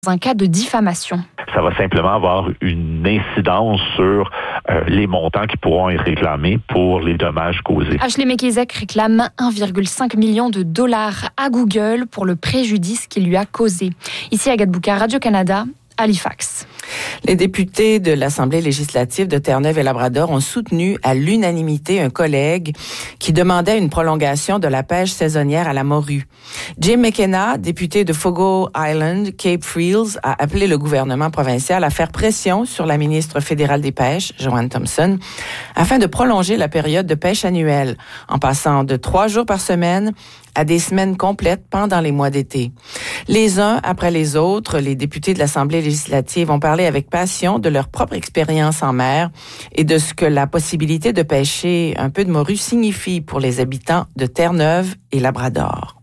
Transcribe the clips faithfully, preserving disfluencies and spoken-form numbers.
un cas de diffamation. Ça va simplement avoir une incidence sur euh, les montants qui pourront être réclamés pour les dommages causés. Ashley McIsaac réclame un virgule cinq million de dollars à Google pour le préjudice qu'il lui a causé. Ici Agathe Boucard, Radio-Canada, Halifax. Les députés de l'Assemblée législative de Terre-Neuve et Labrador ont soutenu à l'unanimité un collègue qui demandait une prolongation de la pêche saisonnière à la morue. Jim McKenna, député de Fogo Island, Cape Frills, a appelé le gouvernement provincial à faire pression sur la ministre fédérale des Pêches, Joanne Thompson, afin de prolonger la période de pêche annuelle, en passant de trois jours par semaine à des semaines complètes pendant les mois d'été. Les uns après les autres, les députés de l'Assemblée législative ont parlé avec passion de leur propre expérience en mer et de ce que la possibilité de pêcher un peu de morue signifie pour les habitants de Terre-Neuve et Labrador.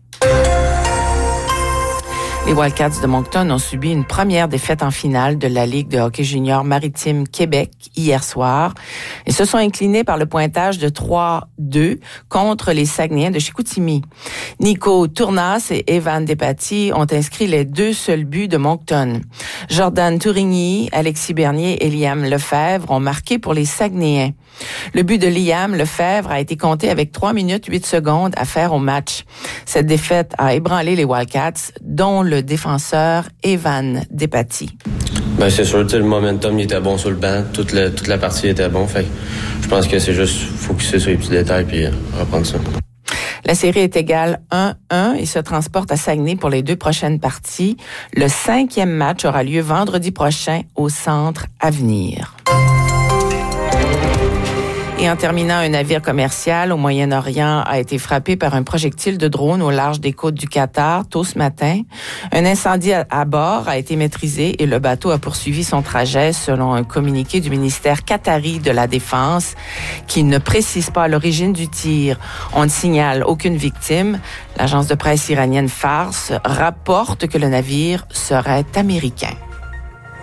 Les Wildcats de Moncton ont subi une première défaite en finale de la Ligue de hockey junior maritime Québec hier soir et se sont inclinés par le pointage de trois deux contre les Saguenayens de Chicoutimi. Nico Tournas et Evan Despatie ont inscrit les deux seuls buts de Moncton. Jordan Tourigny, Alexis Bernier et Liam Lefebvre ont marqué pour les Saguenayens. Le but de Liam Lefebvre a été compté avec trois minutes huit secondes à faire au match. Cette défaite a ébranlé les Wildcats, dont le défenseur Evan Despatie. Ben c'est sûr, le momentum il était bon sur le banc, toute, le, toute la partie était bon. Fait je pense que c'est juste focusser sur les petits détails puis reprendre ça. La série est égale un un et se transporte à Saguenay pour les deux prochaines parties. Le cinquième match aura lieu vendredi prochain au Centre Avenir. Et en terminant, un navire commercial au Moyen-Orient a été frappé par un projectile de drone au large des côtes du Qatar tôt ce matin. Un incendie à, à bord a été maîtrisé et le bateau a poursuivi son trajet selon un communiqué du ministère qatari de la Défense qui ne précise pas l'origine du tir. On ne signale aucune victime. L'agence de presse iranienne Fars rapporte que le navire serait américain.